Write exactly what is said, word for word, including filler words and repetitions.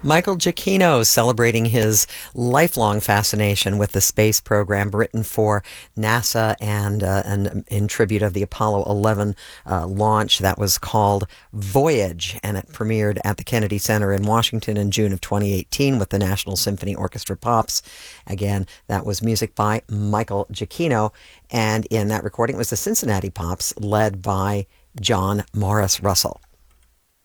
Michael Giacchino celebrating his lifelong fascination with the space program, written for NASA and, uh, and in tribute of the Apollo eleven uh, launch. That was called Voyage, and it premiered at the Kennedy Center in Washington in June of twenty eighteen with the National Symphony Orchestra Pops. Again, that was music by Michael Giacchino, and in that recording it was the Cincinnati Pops led by John Morris Russell.